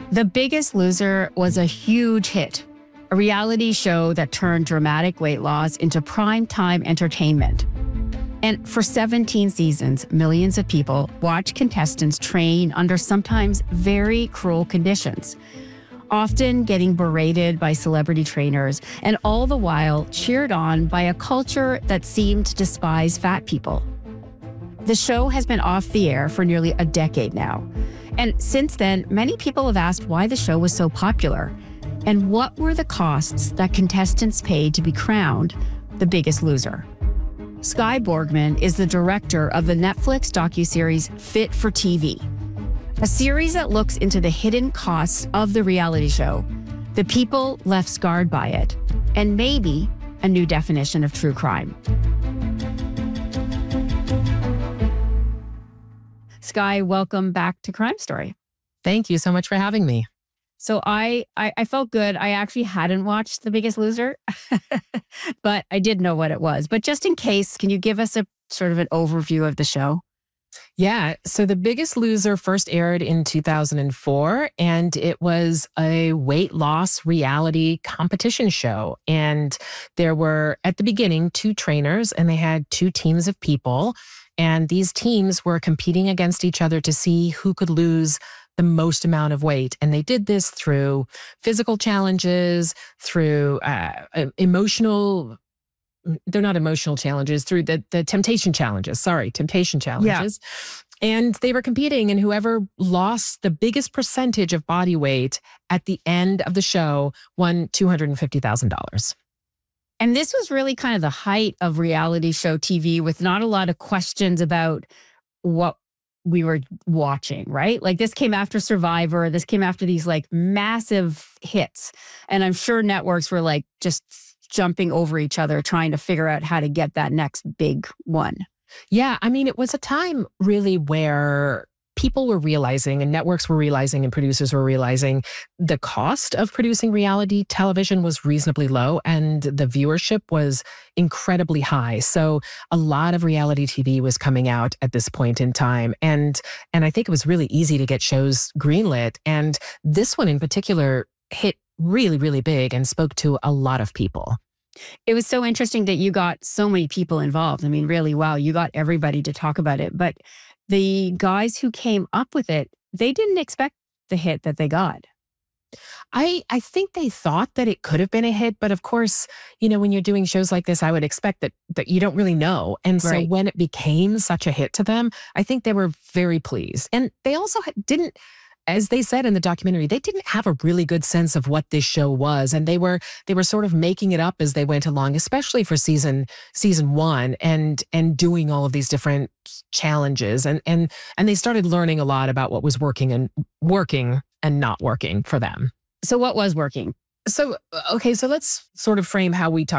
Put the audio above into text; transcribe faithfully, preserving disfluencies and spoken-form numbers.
The Biggest Loser was a huge hit, a reality show that turned dramatic weight loss into primetime entertainment. And for seventeen seasons, millions of people watched contestants train under sometimes very cruel conditions, often getting berated by celebrity trainers, and all the while cheered on by a culture that seemed to despise fat people. The show has been off the air for nearly a decade now. And since then, many people have asked why the show was so popular and what were the costs that contestants paid to be crowned the biggest loser. Skye Borgman is the director of the Netflix docuseries Fit for T V, a series that looks into the hidden costs of the reality show, the people left scarred by it, and maybe a new definition of true crime. Skye, welcome back to Crime Story. Thank you so much for having me. So I, I, I felt good. I actually hadn't watched The Biggest Loser, but I did know what it was. But just in case, can you give us a sort of an overview of the show? Yeah. So The Biggest Loser first aired in two thousand four, and it was a weight loss reality competition show. And there were, at the beginning, two trainers, and they had two teams of people. And these teams were competing against each other to see who could lose the most amount of weight. And they did this through physical challenges, through uh, emotional, they're not emotional challenges, through the, the temptation challenges. Sorry, temptation challenges. Yeah. And they were competing, and whoever lost the biggest percentage of body weight at the end of the show won two hundred fifty thousand dollars. And this was really kind of the height of reality show T V, with not a lot of questions about what we were watching, right? Like, this came after Survivor. This came after these like massive hits. And I'm sure networks were like just jumping over each other, trying to figure out how to get that next big one. Yeah. I mean, it was a time really where people were realizing, and networks were realizing, and producers were realizing, the cost of producing reality television was reasonably low and the viewership was incredibly high. So a lot of reality T V was coming out at this point in time. And, and I think it was really easy to get shows greenlit. And this one in particular hit really, really big and spoke to a lot of people. It was so interesting that you got so many people involved. I mean, really, wow, you got everybody to talk about it. But the guys who came up with it, they didn't expect the hit that they got. I I think they thought that it could have been a hit, but of course, you know, when you're doing shows like this, I would expect that that you don't really know. And so Right. when it became such a hit to them, I think they were very pleased. And they also ha- didn't, as they said in the documentary, they didn't have a really good sense of what this show was, and they were they were sort of making it up as they went along, especially for season season one, and and doing all of these different challenges, and and and they started learning a lot about what was working and working and not working for them. So what was working? So okay, so let's sort of frame how we talk